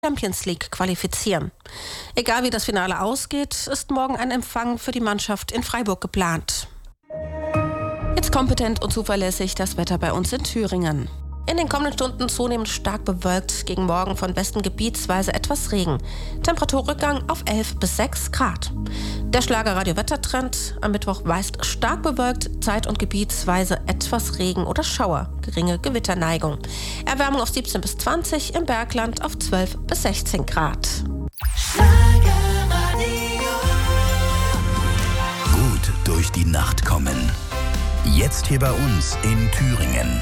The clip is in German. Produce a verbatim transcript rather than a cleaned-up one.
Champions League qualifizieren. Egal wie das Finale ausgeht, ist morgen ein Empfang für die Mannschaft in Freiburg geplant. Jetzt kompetent und zuverlässig das Wetter bei uns in Thüringen. In den kommenden Stunden zunehmend stark bewölkt, gegen Morgen von Westen gebietsweise etwas Regen. Temperaturrückgang auf elf bis sechs Grad. Der Schlager-Radio-Wettertrend am Mittwoch weist stark bewölkt, zeit- und gebietsweise etwas Regen oder Schauer, geringe Gewitterneigung. Erwärmung auf siebzehn bis zwanzig, im Bergland auf zwölf bis sechzehn Grad. Gut durch die Nacht kommen. Jetzt hier bei uns in Thüringen.